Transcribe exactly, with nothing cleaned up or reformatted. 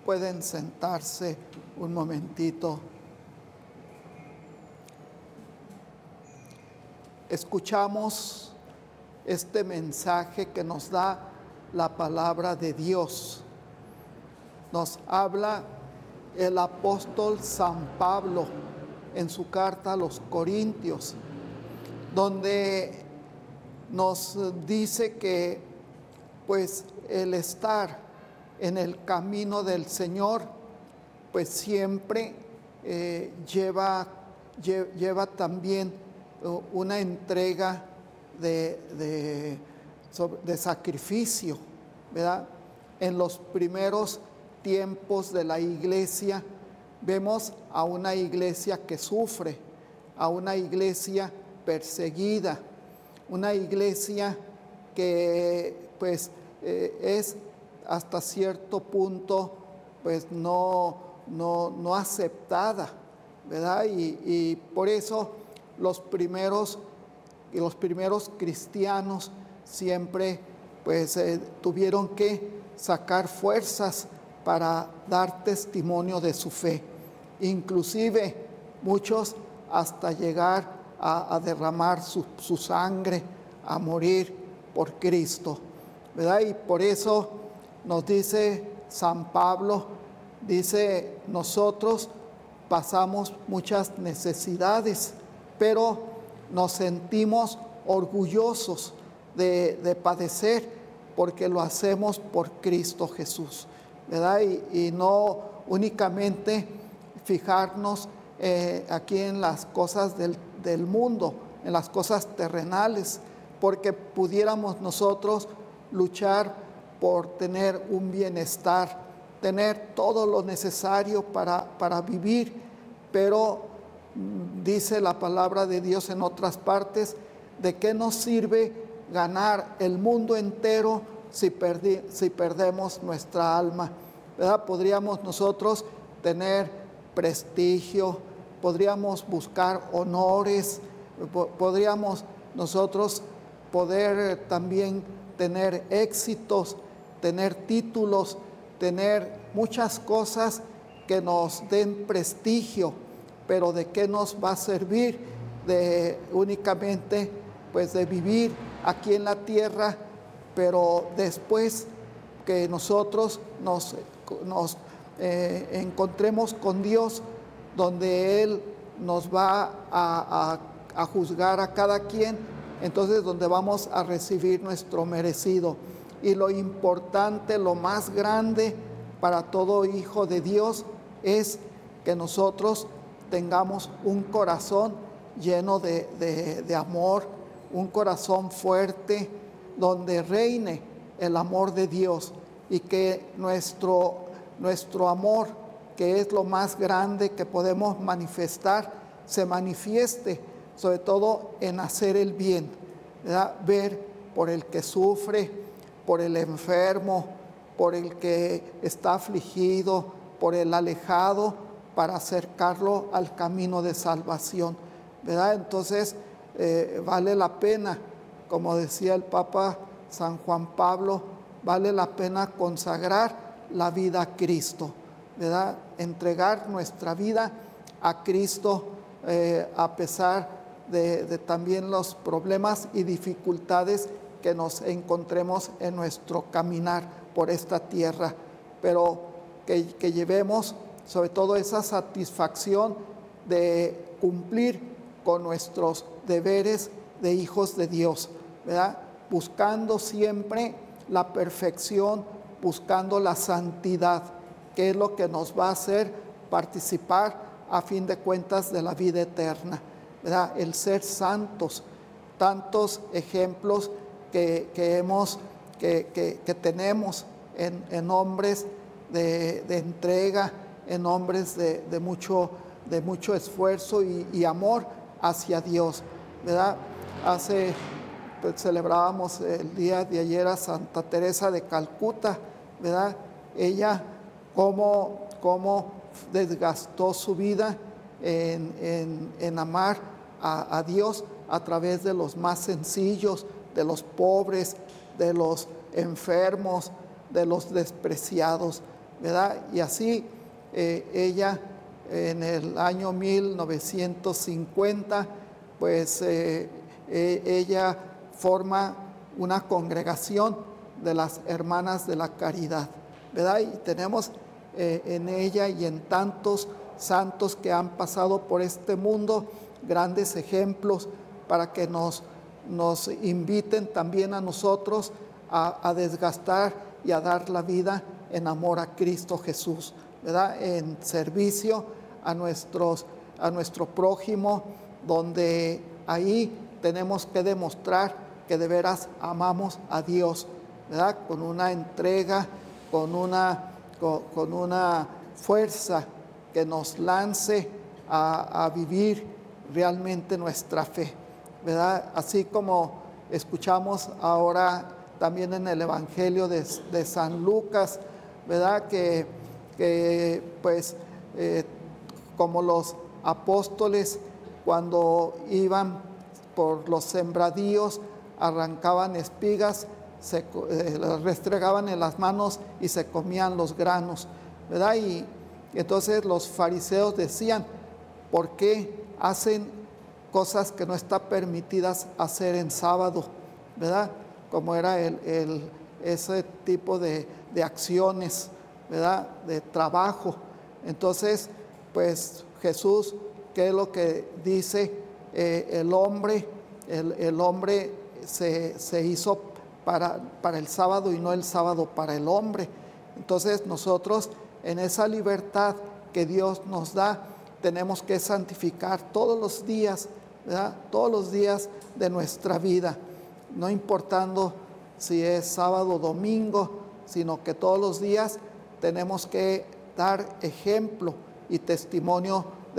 pueden sentarse un momentito. Escuchamos este mensaje que nos da la palabra de Dios. Nos habla el apóstol San Pablo en su carta a los Corintios, donde nos dice que pues el estar en el camino del Señor pues siempre eh, lleva, lle, lleva también una entrega de, de, de sacrificio, ¿verdad? En los primeros tiempos de la iglesia vemos a una iglesia que sufre, a una iglesia perseguida, una iglesia que pues eh, es hasta cierto punto pues no, no, no aceptada, ¿verdad? Y, y por eso los primeros, los primeros cristianos siempre pues eh, tuvieron que sacar fuerzas para dar testimonio de su fe. Inclusive muchos hasta llegar a, a derramar su, su sangre, a morir por Cristo, ¿verdad? Y por eso nos dice San Pablo, dice, nosotros pasamos muchas necesidades, pero nos sentimos orgullosos de, de padecer porque lo hacemos por Cristo Jesús, ¿verdad? Y, y no únicamente fijarnos eh, aquí en las cosas del, del mundo, en las cosas terrenales, porque pudiéramos nosotros luchar por tener un bienestar, tener todo lo necesario para, para vivir, pero dice la palabra de Dios en otras partes, ¿de qué nos sirve ganar el mundo entero si, perdi, si perdemos nuestra alma? ¿Verdad? Podríamos nosotros tener prestigio, podríamos buscar honores, podríamos nosotros poder también tener éxitos, tener títulos, tener muchas cosas que nos den prestigio, pero ¿de qué nos va a servir? De únicamente pues de vivir aquí en la tierra, pero después que nosotros nos, nos eh, encontremos con Dios, donde Él nos va a, a, a juzgar a cada quien, entonces donde vamos a recibir nuestro merecido. Y lo importante, lo más grande para todo hijo de Dios es que nosotros tengamos un corazón lleno de, de, de amor, un corazón fuerte, donde reine el amor de Dios y que nuestro, nuestro amor, que es lo más grande que podemos manifestar, se manifieste sobre todo en hacer el bien, ¿verdad? Ver por el que sufre, por el enfermo, por el que está afligido, por el alejado, para acercarlo al camino de salvación, ¿verdad? Entonces eh, vale la pena, como decía el Papa San Juan Pablo, vale la pena consagrar la vida a Cristo, ¿verdad? Entregar nuestra vida a Cristo eh, a pesar de, de también los problemas y dificultades que nos encontremos en nuestro caminar por esta tierra, pero que, que llevemos sobre todo esa satisfacción de cumplir con nuestros deberes de hijos de Dios, ¿verdad? Buscando siempre la perfección, buscando la santidad, que es lo que nos va a hacer participar a fin de cuentas de la vida eterna, ¿verdad? El ser santos, tantos ejemplos que, que hemos, que, que, que tenemos en, en hombres de, de entrega, en hombres de, de, mucho, de mucho esfuerzo y, y amor hacia Dios, ¿verdad? Hace, pues, celebrábamos el día de ayer a Santa Teresa de Calcuta, ¿verdad? Ella cómo, cómo desgastó su vida en, en, en amar a, a Dios a través de los más sencillos, de los pobres, de los enfermos, de los despreciados, ¿verdad? Y así eh, ella en el año mil novecientos cincuenta, pues eh, eh, ella forma una congregación de las Hermanas de la Caridad, ¿verdad? Y tenemos eh, en ella y en tantos santos que han pasado por este mundo grandes ejemplos para que nos, nos inviten también a nosotros a, a desgastar y a dar la vida en amor a Cristo Jesús, ¿verdad? En servicio a, nuestros, a nuestro prójimo, donde ahí tenemos que demostrar que de veras amamos a Dios, ¿verdad? Con una entrega, con una, con, con una fuerza que nos lance a, a vivir realmente nuestra fe, ¿verdad? Así como escuchamos ahora también en el Evangelio de, de San Lucas, ¿verdad? Que, que pues eh, como los apóstoles cuando iban por los sembradíos, arrancaban espigas, se eh, las restregaban en las manos y se comían los granos, ¿verdad? Y entonces los fariseos decían, ¿por qué hacen cosas que no están permitidas hacer en sábado? ¿Verdad? Como era el, el, ese tipo de, de acciones, ¿verdad? De trabajo. Entonces, pues Jesús, ¿qué es lo que dice? Eh, el hombre, el, el hombre se, se hizo para, para el sábado y no el sábado para el hombre. Entonces nosotros en esa libertad que Dios nos da, tenemos que santificar todos los días, ¿verdad? Todos los días de nuestra vida, no importando si es sábado o domingo, sino que todos los días tenemos que dar ejemplo y testimonio